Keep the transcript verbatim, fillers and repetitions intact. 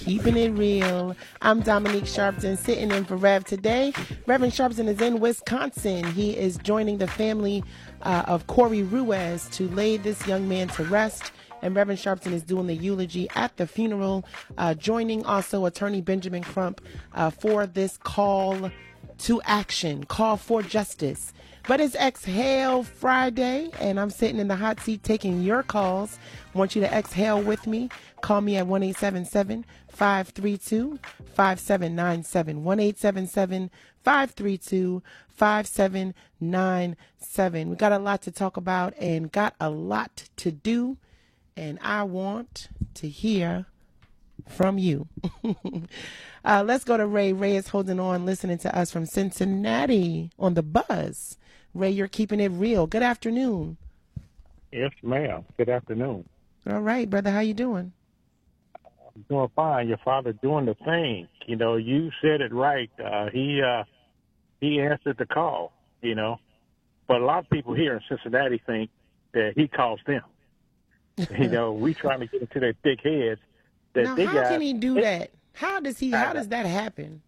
Keeping It Real. I'm Dominique Sharpton, sitting in for Rev today. Reverend Sharpton is in Wisconsin. He is joining the family uh, of Corey Ruiz to lay this young man to rest. And Reverend Sharpton is doing the eulogy at the funeral, uh, joining also Attorney Benjamin Crump uh, for this call to action, call for justice. But it's Exhale Friday, and I'm sitting in the hot seat taking your calls. I want you to exhale with me. Call me at one eight seven seven, five three two, five seven nine seven, one eight seven seven, five three two, five seven nine seven. We got a lot to talk about and got a lot to do, and I want to hear from you. uh, let's go to Ray. Ray is holding on, listening to us from Cincinnati on the buzz. Ray, you're keeping it real. Good afternoon. Yes, ma'am. Good afternoon. All right, brother. How you doing? I'm doing fine. Your father doing the thing. You know, you said it right. Uh, he uh, he answered the call, you know. But a lot of people here in Cincinnati think that he calls them. You know, we trying to get into their thick heads. That Now, they how got, can he do that? How does he? How does that happen?